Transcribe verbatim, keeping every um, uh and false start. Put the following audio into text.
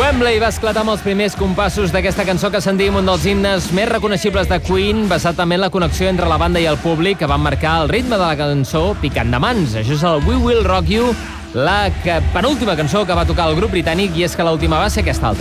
Wembley va esclatar amb els primers compassos d'aquesta cançó que sentim, un dels himnes més reconeixibles de Queen, basat també en la connexió entre la banda i el públic, que van marcar el ritme de la cançó picant de mans. Això és el We Will Rock You, la que penúltima cançó que va tocar el grup britànic, i és que l'última va ser aquesta altra.